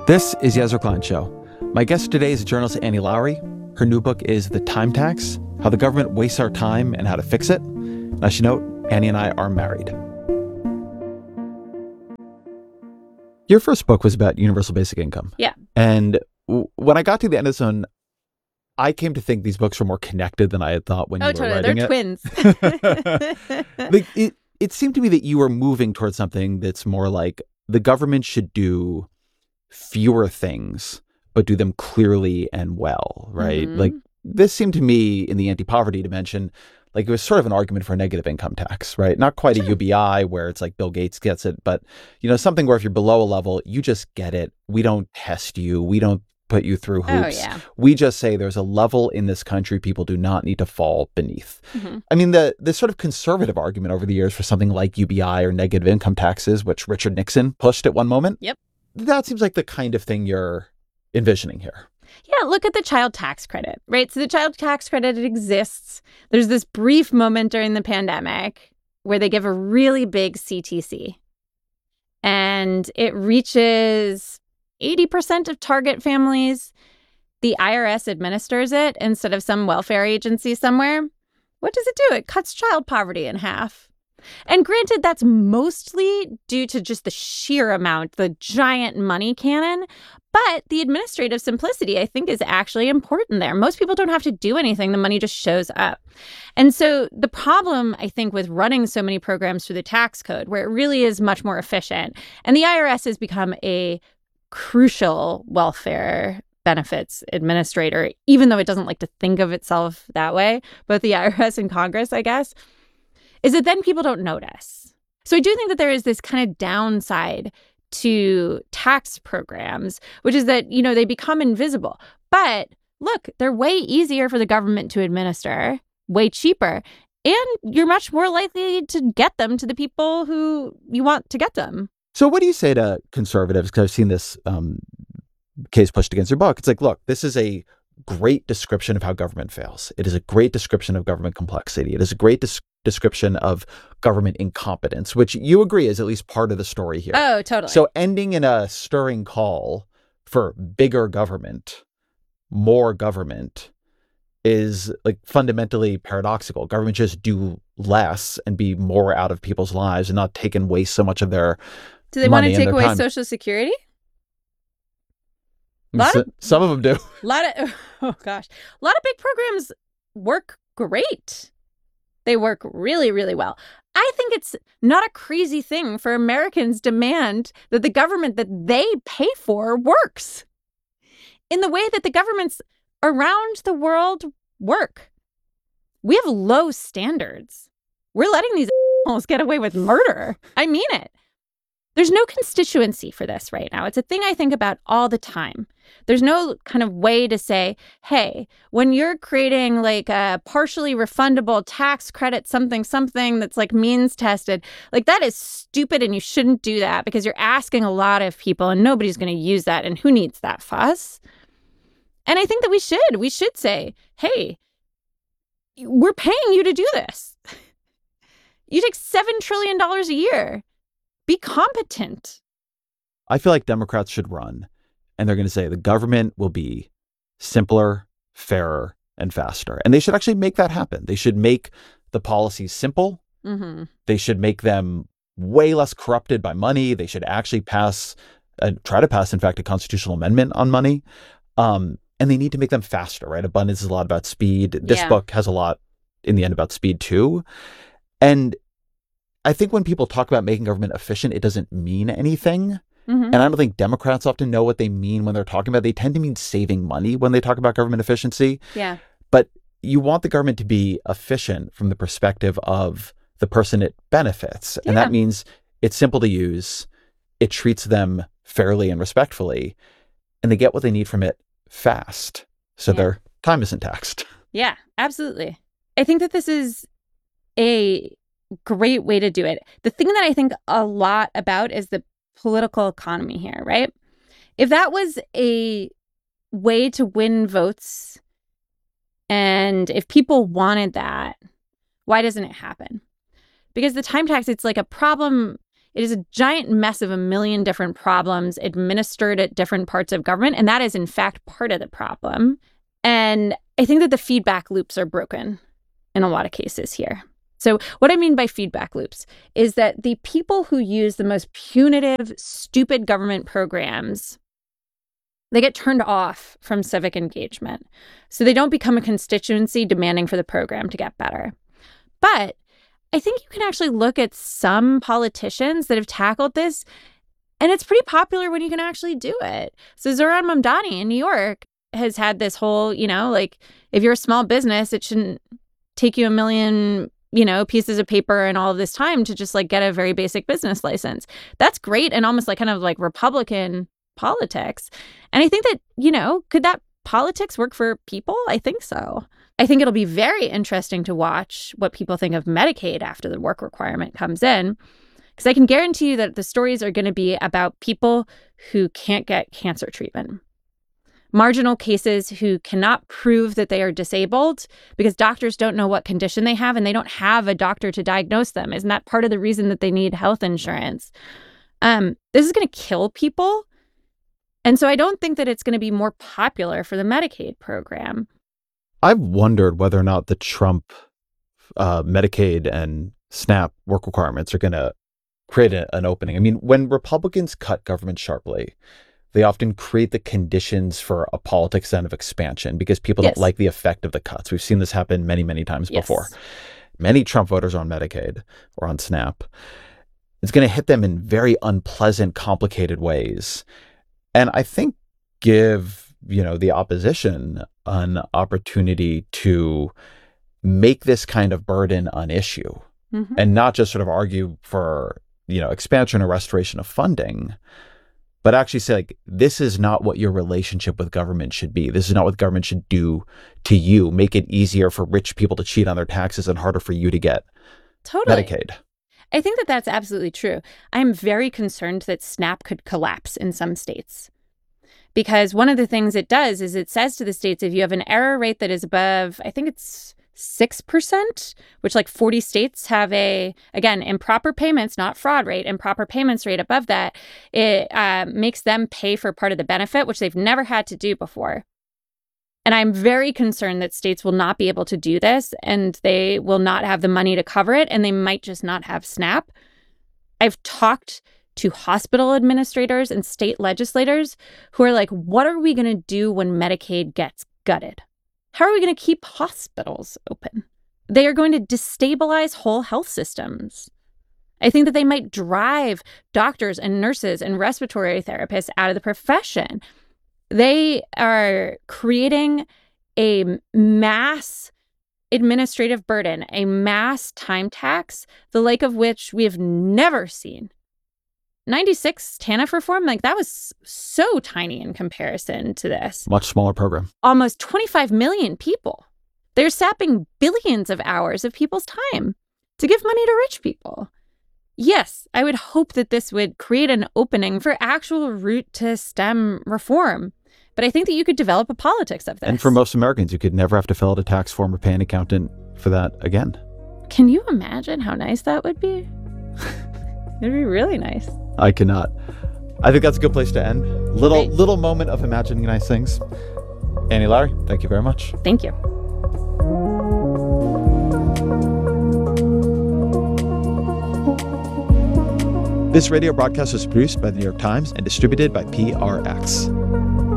This is Yezra Klein Show. My guest today is journalist Annie Lowrey. Her new book is The Time Tax: How the Government Wastes Our Time and How to Fix It. I should note, Annie and I are married. Your first book was about universal basic income. Yeah. And when I got to the end of this one, I came to think these books were more connected than I had thought when you were writing They're it. twins. It seemed to me that you were moving towards something that's more like the government should do fewer things, but do them clearly and well, right? Mm-hmm. Like, this seemed to me, in the anti-poverty dimension, like it was sort of an argument for a negative income tax, right? Not quite a UBI where it's like Bill Gates gets it, but, you know, something where if you're below a level, you just get it. We don't test you. We don't put you through hoops. Oh, yeah. We just say there's a level in this country people do not need to fall beneath. Mm-hmm. I mean, the sort of conservative argument over the years for something like UBI or negative income taxes, which Richard Nixon pushed at one moment. Yep. That seems like the kind of thing you're envisioning here. Yeah, look at the child tax credit, right? So the child tax credit, it exists. There's this brief moment during the pandemic where they give a really big CTC. And it reaches 80% of target families. The IRS administers it instead of some welfare agency somewhere. What does it do? It cuts child poverty in half. And granted, that's mostly due to just the sheer amount, the giant money cannon. But the administrative simplicity, I think, is actually important there. Most people don't have to do anything. The money just shows up. And so the problem, I think, with running so many programs through the tax code, where it really is much more efficient, and the IRS has become a crucial welfare benefits administrator, even though it doesn't like to think of itself that way, both the IRS and Congress, I guess, is that then people don't notice. So I do think that there is this kind of downside to tax programs, which is that, you know, they become invisible. But look, they're way easier for the government to administer, way cheaper, and you're much more likely to get them to the people who you want to get them. So what do you say to conservatives? Because I've seen this case pushed against your book. It's like, look, this is a great description of how government fails. It is a great description of government complexity. It is a great description of government incompetence, which you agree is at least part of the story here. Oh, totally. So ending in a stirring call for bigger government, more government, is like fundamentally paradoxical. Government just do less and be more out of people's lives and not take and waste so much of their Do they want money to and take their away time. Social Security? Some of them do. A lot of big programs work great. They work really, really well. I think it's not a crazy thing for Americans to demand that the government that they pay for works in the way that the governments around the world work. We have low standards. We're letting these assholes get away with murder. I mean it. There's no constituency for this right now. It's a thing I think about all the time. There's no kind of way to say, hey, when you're creating like a partially refundable tax credit, something that's like means tested, like that is stupid and you shouldn't do that because you're asking a lot of people and nobody's going to use that. And who needs that fuss? And I think that we should say, hey, we're paying you to do this. You take $7 trillion a year. Be competent. I feel like Democrats should run, and they're going to say the government will be simpler, fairer, and faster. And they should actually make that happen. They should make the policies simple. Mm-hmm. They should make them way less corrupted by money. They should actually try to pass, in fact, a constitutional amendment on money. And they need to make them faster, right? Abundance is a lot about speed. This book has a lot in the end about speed too. And I think when people talk about making government efficient, it doesn't mean anything. Mm-hmm. And I don't think Democrats often know what they mean when they're talking about it. They tend to mean saving money when they talk about government efficiency. Yeah. But you want the government to be efficient from the perspective of the person it benefits. And that means it's simple to use. It treats them fairly and respectfully. And they get what they need from it fast. So their time isn't taxed. Yeah, absolutely. I think that this is a great way to do it. The thing that I think a lot about is the political economy here, right? If that was a way to win votes and if people wanted that, why doesn't it happen? Because the time tax, it's like a problem. It is a giant mess of a million different problems administered at different parts of government. And that is, in fact, part of the problem. And I think that the feedback loops are broken in a lot of cases here. So what I mean by feedback loops is that the people who use the most punitive, stupid government programs, they get turned off from civic engagement. So they don't become a constituency demanding for the program to get better. But I think you can actually look at some politicians that have tackled this, and it's pretty popular when you can actually do it. So Zohran Mamdani in New York has had this whole, like, if you're a small business, it shouldn't take you a million pieces of paper and all of this time to just like get a very basic business license. That's great and almost like kind of like Republican politics. And I think that, could that politics work for people? I think so. I think it'll be very interesting to watch what people think of Medicaid after the work requirement comes in, because I can guarantee you that the stories are going to be about people who can't get cancer treatment. Marginal cases who cannot prove that they are disabled because doctors don't know what condition they have and they don't have a doctor to diagnose them. Isn't that part of the reason that they need health insurance? This is going to kill people. And so I don't think that it's going to be more popular for the Medicaid program. I've wondered whether or not the Trump Medicaid and SNAP work requirements are going to create an opening. I mean, when Republicans cut government sharply, they often create the conditions for a politics then of expansion because people don't like the effect of the cuts. We've seen this happen many, many times before. Many Trump voters are on Medicaid or on SNAP. It's going to hit them in very unpleasant, complicated ways. And I think give, the opposition an opportunity to make this kind of burden an issue and not just sort of argue for, expansion or restoration of funding, but actually say, like, this is not what your relationship with government should be. This is not what government should do to you. Make it easier for rich people to cheat on their taxes and harder for you to get Medicaid. I think that that's absolutely true. I'm very concerned that SNAP could collapse in some states. Because one of the things it does is it says to the states, if you have an error rate that is above, I think it's 6%, which like 40 states have again, improper payments, not fraud rate, improper payments rate above that, it makes them pay for part of the benefit, which they've never had to do before. And I'm very concerned that states will not be able to do this and they will not have the money to cover it and they might just not have SNAP. I've talked to hospital administrators and state legislators who are like, what are we going to do when Medicaid gets gutted? How are we going to keep hospitals open? They are going to destabilize whole health systems. I think that they might drive doctors and nurses and respiratory therapists out of the profession. They are creating a mass administrative burden, a mass time tax, the like of which we have never seen. 96 TANF reform, like that was so tiny in comparison to this. Much smaller program. Almost 25 million people. They're sapping billions of hours of people's time to give money to rich people. Yes, I would hope that this would create an opening for actual root to stem reform. But I think that you could develop a politics of this. And for most Americans, you could never have to fill out a tax form or pay an accountant for that again. Can you imagine how nice that would be? It'd be really nice. I cannot. I think that's a good place to end. Little moment of imagining nice things. Annie Lowrey, thank you very much. Thank you. This radio broadcast was produced by the New York Times and distributed by PRX.